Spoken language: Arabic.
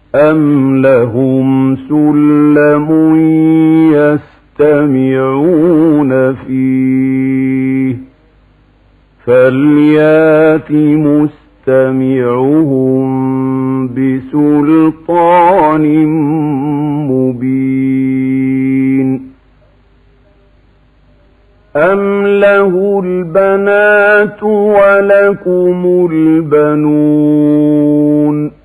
أم لهم سلم يستمعون فيه فليات مستمعهم بسلطان مبين أم له البنات ولكم البنون